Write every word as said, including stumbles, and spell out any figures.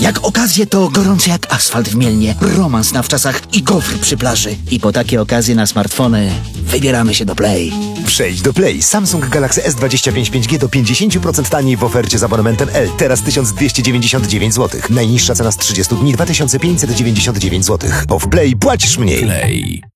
Jak okazje to gorący jak asfalt w Mielnie, romans na wczasach i gofr przy plaży. I po takie okazje na smartfony wybieramy się do Play. Przejdź do Play. Samsung Galaxy S dwadzieścia pięć pięć G do pięćdziesiąt procent taniej w ofercie z abonamentem L. Teraz tysiąc dwieście dziewięćdziesiąt dziewięć złotych. Najniższa cena z trzydziestu dni dwa tysiące pięćset dziewięćdziesiąt dziewięć złotych. Bo w Play płacisz mniej. Play.